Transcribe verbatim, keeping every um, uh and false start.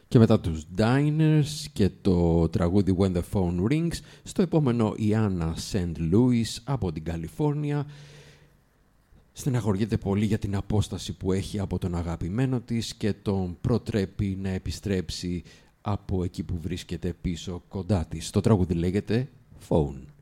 Και μετά τους Diners και το τραγούδι When the Phone Rings, στο επόμενο η Άννα Σεντ Λούις από την Καλιφόρνια. Στεναχωριέται πολύ για την απόσταση που έχει από τον αγαπημένο της και τον προτρέπει να επιστρέψει από εκεί που βρίσκεται πίσω κοντά της. Το τραγούδι λέγεται Phone.